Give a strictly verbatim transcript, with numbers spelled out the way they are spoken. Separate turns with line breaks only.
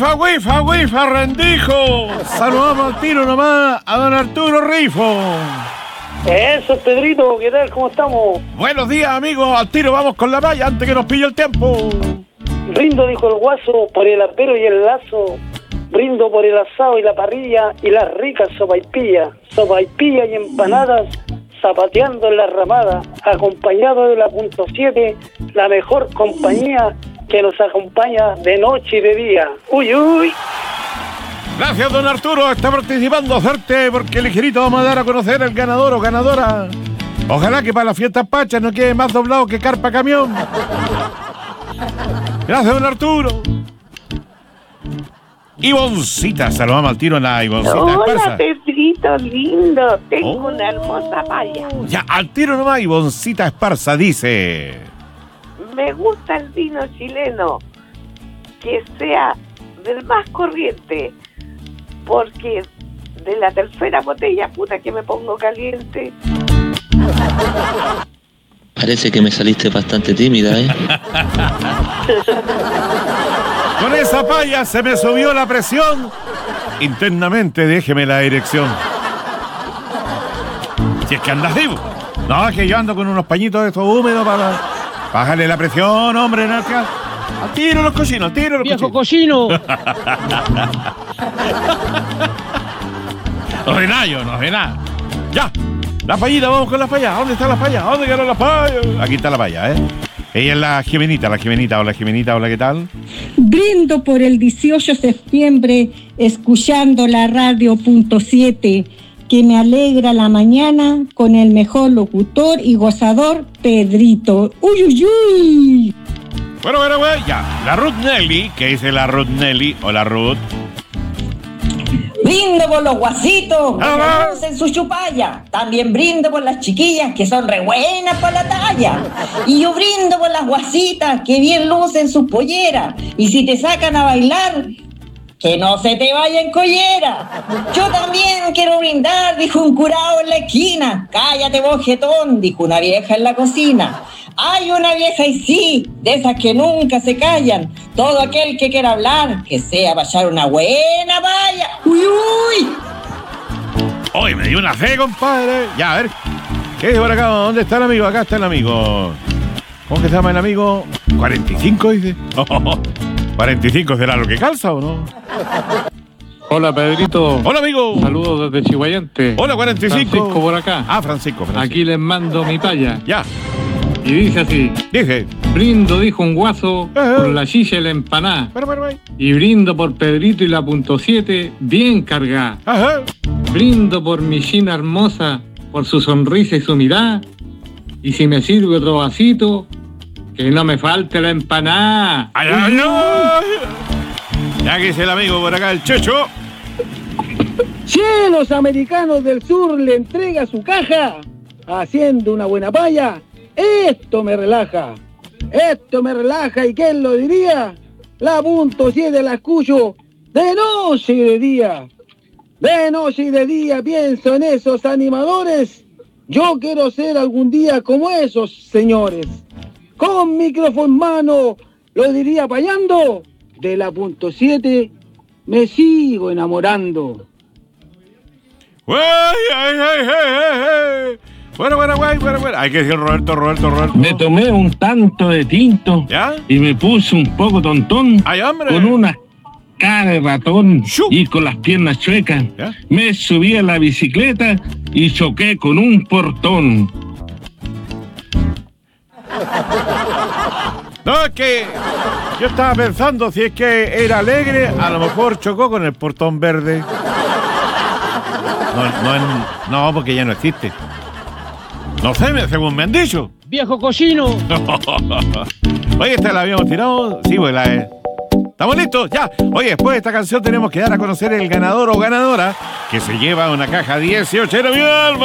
Wifa, wifa, wifa, rendijo. Saludamos al tiro nomás a don Arturo Rifo.
Eso, Pedrito, ¿qué tal? ¿Cómo estamos?
Buenos días, amigos. Al tiro vamos con la malla antes que nos pille el tiempo.
Brindo, dijo el guaso, por el arpero y el lazo. Brindo por el asado y la parrilla y las ricas sopaipillas. Sopaipillas y empanadas, zapateando en la ramada, acompañado de la punto siete, la mejor compañía que nos acompaña de noche y de día. Uy, uy.
Gracias, don Arturo. Está participando fuerte porque ligerito vamos a dar a conocer el ganador o ganadora. Ojalá que para las fiestas pachas no quede más doblado que carpa camión. Gracias, don Arturo. Ivoncita, saludamos al tiro en la Ivoncita.
Hola, Pedrito lindo, tengo oh. una hermosa palla.
Ya, al tiro nomás, Ivoncita Esparza dice:
me gusta el vino chileno, que sea del más corriente, porque de la tercera botella, puta que me pongo caliente.
Parece que me saliste bastante tímida, ¿eh?
Con esa palla se me subió la presión. Internamente déjeme la dirección. Si es que andas vivo. No, es que yo ando con unos pañitos de estos húmedos para bajarle la presión, hombre. ¿No? Al tiro los cochinos, al tiro los
¡viejo
cochinos.
cochino!
No de nada, yo, no de nada. Ya, la payita, vamos con la paya. ¿Dónde está la paya? ¿Dónde quedó la paya? Aquí está la paya, ¿eh? Ella es la Jimenita, la Jimenita. Hola, Jimenita, hola, ¿qué tal?
Brindo por el dieciocho de septiembre, escuchando la radio punto siete, que me alegra la mañana con el mejor locutor y gozador, Pedrito. ¡Uy, uy, uy!
Bueno, bueno, bueno, ya. La Ruth Nelly, ¿qué dice la Ruth Nelly? Hola, Ruth.
Brindo por los guasitos que
¡ah!
lucen su chupalla. También brindo por las chiquillas que son re buenas para la talla. Y yo brindo por las guasitas que bien lucen sus polleras. Y si te sacan a bailar, que no se te vaya en collera. Yo también quiero brindar, dijo un curado en la esquina. Cállate vos, jetón, dijo una vieja en la cocina. Hay una vieja y sí, de esas que nunca se callan. Todo aquel que quiera hablar, que sea para echar una buena valla. ¡Uy, uy!
Hoy me dio una fe, compadre. Ya, a ver. ¿Qué dice por acá? ¿Dónde está el amigo? Acá está el amigo. ¿Cómo que se llama el amigo? ¿cuarenta y cinco, dice? ¿cuarenta y cinco será lo que calza o no?
Hola, Pedrito.
Hola, amigo.
Saludos desde Chihuayante.
Hola, cuarenta y cinco.
Francisco por acá.
Ah, Francisco, Francisco.
Aquí les mando mi palla.
Ya.
Y dice así.
Dice.
Brindo, dijo un guaso,
eh,
por la chicha y la empanada.
Pero, pero, pero.
Y brindo por Pedrito y la punto siete, bien cargada.
Ajá.
Brindo por mi china hermosa, por su sonrisa y su mirada. Y si me sirve otro vasito, que no me falte la empanada.
¡Ay, ay, ay! Ya que dice el amigo por acá, el Checho.
Che, los americanos del sur le entrega su caja, haciendo una buena palla. Esto me relaja, esto me relaja, ¿y quién lo diría? La punto siete la escucho de noche y de día. De noche y de día pienso en esos animadores. Yo quiero ser algún día como esos señores. Con micrófono en mano, lo diría payando. De la punto siete me sigo enamorando.
¡Ay, ay, ay, ay, ay! Bueno, bueno, bueno, bueno, bueno. Hay que decir Roberto, Roberto, Roberto.
Me tomé un tanto de tinto.
¿Ya?
Y me puse un poco tontón.
¡Ay, hombre!
Con una cara de ratón.
¡Shu!
Y con las piernas chuecas.
¿Ya?
Me subí a la bicicleta y choqué con un portón.
No, es que yo estaba pensando, si es que era alegre, a lo mejor chocó con el portón verde. No, no, en, no, porque ya no existe. No sé, según me han dicho.
¡Viejo cochino!
Oye, esta la habíamos tirado. Sí, pues la es. ¿Estamos listos? Ya. Oye, después de esta canción tenemos que dar a conocer el ganador o ganadora que se lleva una caja dieciocho. ¡Era mi alma!